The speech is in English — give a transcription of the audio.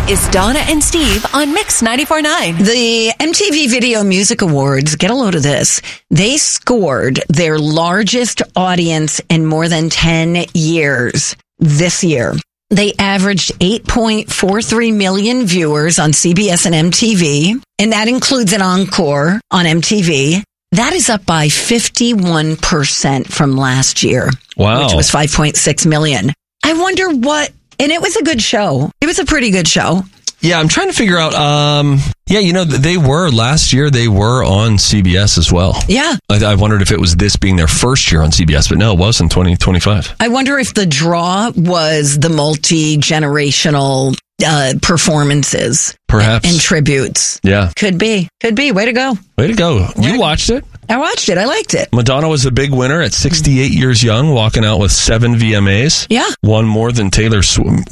is Donna and Steve on Mix 94.9. The MTV Video Music Awards, get a load of this. They scored their largest audience in more than 10 years this year. They averaged 8.43 million viewers on CBS and MTV, and that includes an encore on MTV. That is up by 51% from last year, Wow. which was 5.6 million. I wonder what, and it was a good show. It was a pretty good show. Yeah, I'm trying to figure out. Last year they were on CBS as well. Yeah. I wondered if it was this being their first year on CBS, but no, it was in 2025. I wonder if the draw was the multi-generational performances. Perhaps. And tributes. Yeah. Could be. Way to go. Way to go. You watched it? I watched it. I liked it. Madonna was the big winner at 68 years young, walking out with 7 VMAs. Yeah. One more than Taylor Swift.